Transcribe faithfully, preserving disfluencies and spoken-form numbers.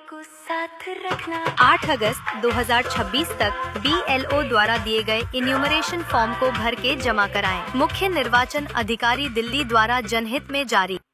को साथ रखना। आठ अगस्त दो हज़ार छब्बीस तक बी एल ओ द्वारा दिए गए इन्यूमरेशन फॉर्म को भर के जमा कराएं। मुख्य निर्वाचन अधिकारी दिल्ली द्वारा जनहित में जारी।